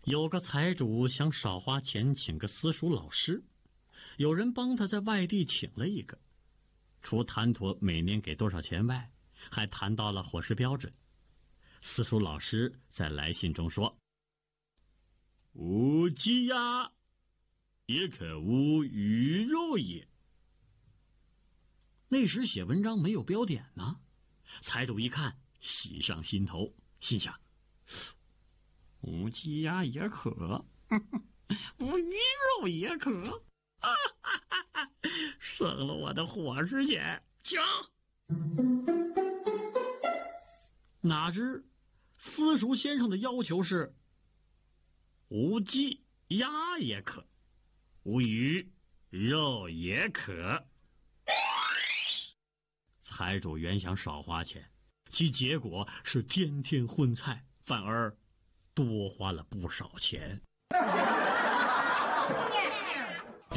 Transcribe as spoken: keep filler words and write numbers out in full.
有个财主想少花钱请个私塾老师，有人帮他在外地请了一个，除谈妥每年给多少钱外，还谈到了伙食标准。私塾老师在来信中说：无鸡鸭，也可无鱼肉也。那时写文章没有标点呢，财主一看喜上心头，心想：无鸡鸭也可，呵呵无鱼肉也可，啊哈哈哈，省了我的伙食钱，请。哪知私塾先生的要求是无鸡鸭也可，无鱼肉也可。财主原想少花钱，其结果是天天荤菜，反而多花了不少钱。